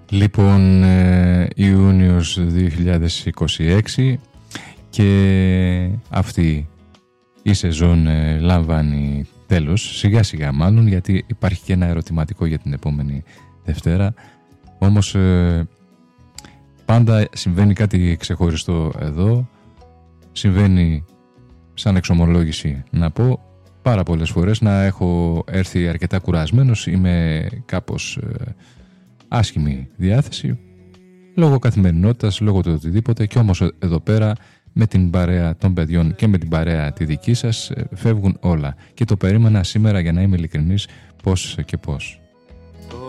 Λοιπόν, Ιούνιος 2026 και αυτή η σεζόν λαμβάνει τέλος, σιγά σιγά μάλλον, γιατί υπάρχει και ένα ερωτηματικό για την επόμενη Δευτέρα. Όμως πάντα συμβαίνει κάτι ξεχωριστό εδώ. Συμβαίνει σαν εξομολόγηση να πω πάρα πολλές φορές να έχω έρθει αρκετά κουρασμένος, είμαι κάπως άσχημη διάθεση λόγω καθημερινότητας, λόγω του οτιδήποτε, και όμως εδώ πέρα με την παρέα των παιδιών και με την παρέα τη δική σας φεύγουν όλα και το περίμενα σήμερα, για να είμαι ειλικρινής, πώς και πώς.